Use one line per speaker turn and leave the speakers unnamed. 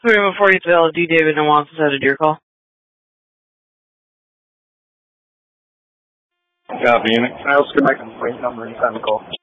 Room 40 D. David Nuances had a deer call.
Copy, unit. I also get my complaint number anytime I call.